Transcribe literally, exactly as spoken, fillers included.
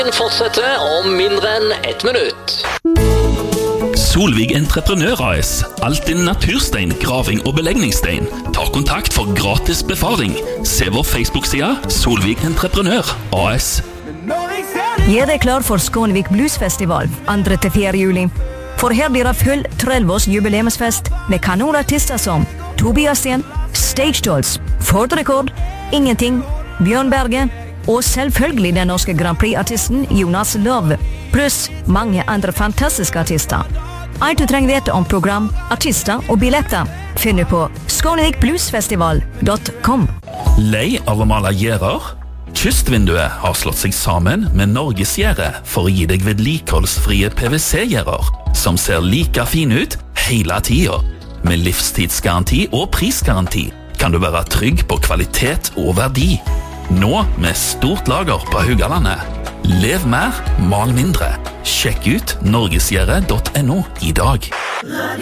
Fortsetter om mindre enn ett minutt. Solvig Entreprenør A S. Alt din naturstein, graving og belegningsstein. Ta kontakt for gratis befaring. Se vår Facebook-sida Solvig Entreprenør A S. Gjør deg klar for Skånevik Bluesfestival andre til fjerde juli. For her blir det full trelvårs jubileumsfest med kanonartister som Tobias Sten, Stage Dolls, Ford Record, Ingenting, Bjørn Berge og selvfølgelig den norske Grand Prix-artisten Jonas Love, pluss mange andre fantastiske artister. Alt du trenger vite om program, artister og billetter finner på skånevik bluesfestival punktum com. Lei av å male gjerder? Kystvinduet har slått seg sammen med Norgesgjerdet for å gi deg vedlikeholdsfrie P V C-gjerder, som ser like fin ut hele tiden. Med livstidsgaranti og prisgaranti kan du være trygg på kvalitet og verdi. Nå med stort lager på Haugalandet. Lev mer, mal mindre. Sjekk ut norgesgjerdet punktum no i dag.